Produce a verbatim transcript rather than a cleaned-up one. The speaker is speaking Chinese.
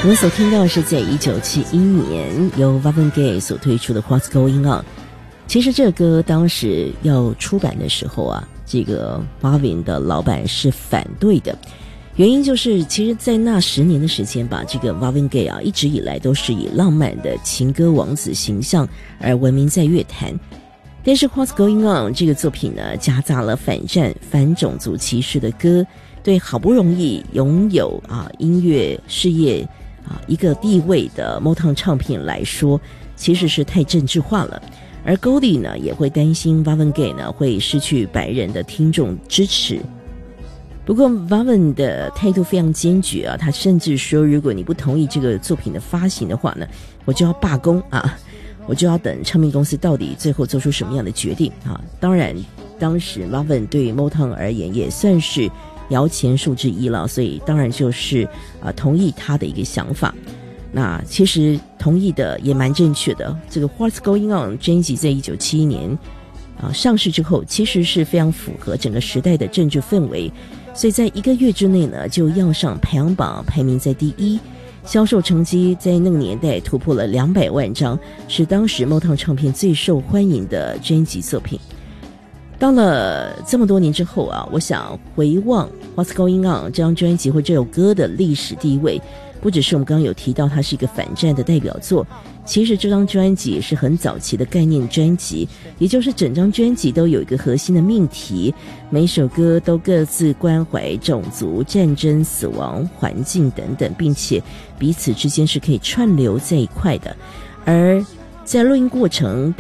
我们所听到的是在一九七一年由 Marvin Gaye 所推出的 What's Going On。 其实这个歌当时要出版的时候啊，这个 Marvin 的老板是反对的，原因就是其实在那十年的时间吧，这个 Marvin Gaye 啊一直以来都是以浪漫的情歌王子形象而闻名在乐坛。但是 What's Going On 这个作品呢，夹杂了反战反种族歧视的歌，对好不容易拥有啊音乐事业啊一个地位的 Motown 唱片来说，其实是太政治化了。而 Goldie 呢也会担心 Marvin Gaye 呢会失去白人的听众支持。不过 Marvin 的态度非常坚决啊，他甚至说如果你不同意这个作品的发行的话呢，我就要罢工啊，我就要等唱片公司到底最后做出什么样的决定啊。当然当时 Marvin 对 Motown 而言也算是摇钱树之一了，所以当然就是啊同意他的一个想法。那其实同意的也蛮正确的。这个 What's Going On 专辑在一九七一年啊上市之后，其实是非常符合整个时代的政治氛围，所以在一个月之内呢就要上排行榜，排名在第一，销售成绩在那个年代突破了两百万张，是当时 Motown 唱片最受欢迎的专辑作品。到了这么多年之后啊，我想回望 What's Going On 这张专辑或这首歌的历史地位，不只是我们刚刚有提到它是一个反战的代表作，其实这张专辑也是很早期的概念专辑，也就是整张专辑都有一个核心的命题，每首歌都各自关怀种族、战争、死亡、环境等等，并且彼此之间是可以串流在一块的。而在录音过程